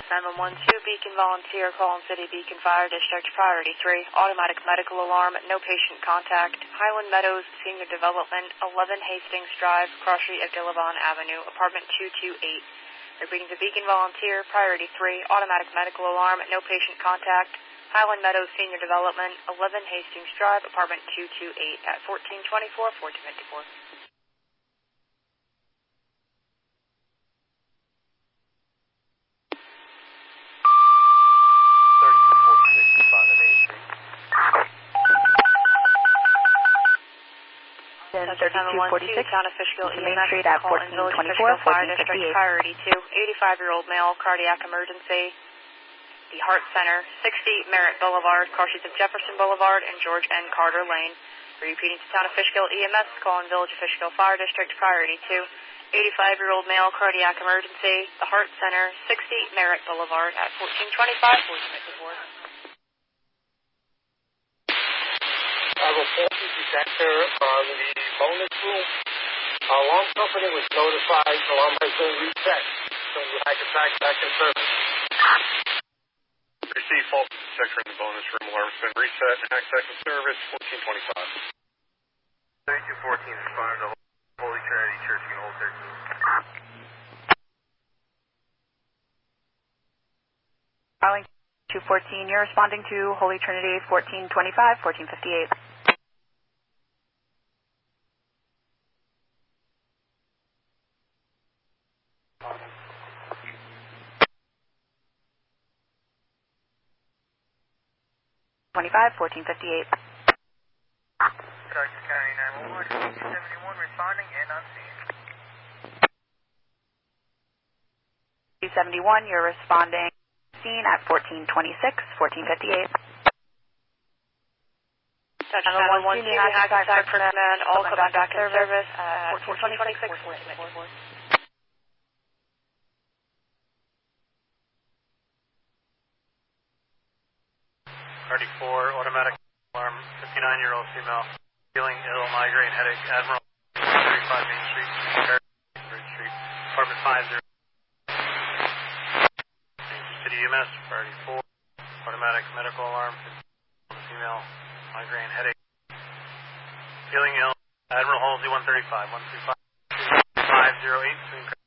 911 Beacon Volunteer, calling City Beacon Fire District, priority 3, automatic medical alarm, no patient contact, Highland Meadows Senior Development, 11 Hastings Drive, cross street of Dillabon Avenue, apartment 228. Repeating to Beacon Volunteer, priority 3, automatic medical alarm, no patient contact, Highland Meadows Senior Development, 11 Hastings Drive, apartment 228 at 1424, 1454. Then 3246, Town of Fishkill Main EMS, Street at call in Village of Fishkill 1424, Fire District, 1458. priority 2, 85-year-old male, cardiac emergency, the Heart Center, 60 Merritt Boulevard, cross streets of Jefferson Boulevard and George N. Carter Lane. Repeating to Town of Fishkill EMS, call in Village of Fishkill Fire District, priority 2, 85-year-old male, cardiac emergency, the Heart Center, 60 Merritt Boulevard at 1425, 1454. I reported the center on the bonus room. Alarm company was notified. Alarm has been reset. So the hack attack back in service. Receive fault detector in the bonus room. Alarm's been reset. Hack back in service. 1425. 3214 responded to Holy Trinity Church in Old 13. Calling 214, you're responding to Holy Trinity 1425, 1458. Twenty-five, 1458. Dutchess County 911, 271 responding and on scene. 271, you're responding scene at 1426, 1458. Touch 911 hack attack for command, all coming back in service at 1426, 1454. 34, automatic alarm, 59-year-old female, feeling ill, migraine, headache, Admiral 35 Main Street, Bridge Street, apartment 50. City EMS, priority 4, automatic medical alarm, female, migraine, headache, feeling ill, Admiral Halsey 135, 135, 508,